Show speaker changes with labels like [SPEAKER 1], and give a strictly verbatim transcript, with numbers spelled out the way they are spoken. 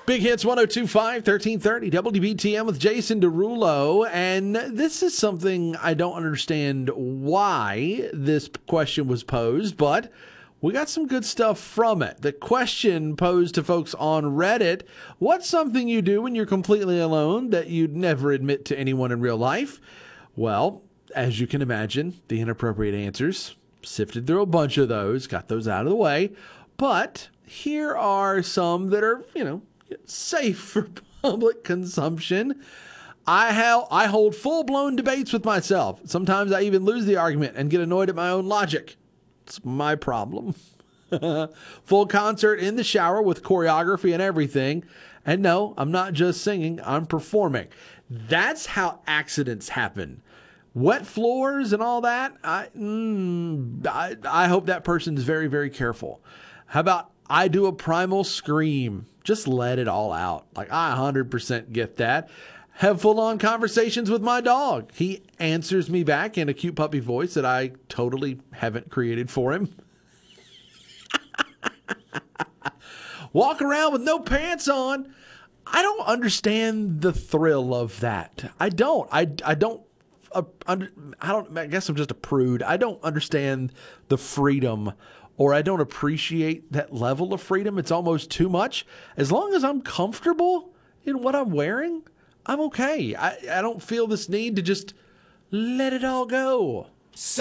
[SPEAKER 1] Big Hits one oh two point five, thirteen thirty, W B T M with Jason Derulo. And this is something I don't understand why this question was posed, but we got some good stuff from it. The question posed to folks on Reddit: what's something you do when you're completely alone that you'd never admit to anyone in real life? Well, as you can imagine, the inappropriate answers, sifted through a bunch of those, got those out of the way. But here are some that are, you know, safe for public consumption. I have I hold full-blown debates with myself. Sometimes I even lose the argument and get annoyed at my own logic. It's my problem. Full concert in the shower with choreography and everything. And no, I'm not just singing, I'm performing. That's how accidents happen. Wet floors and all that, I, mm, I, I hope that person's very, very careful. How about I do a primal scream? Just let it all out. Like, I one hundred percent get that. Have full-on conversations with my dog. He answers me back in a cute puppy voice that I totally haven't created for him. Walk around with no pants on. I don't understand the thrill of that. I don't. I, I don't. Uh, under, I don't. I guess I'm just a prude. I don't understand the freedom, or I don't appreciate that level of freedom. It's almost too much. As long as I'm comfortable in what I'm wearing, I'm okay. I, I don't feel this need to just let it all go. So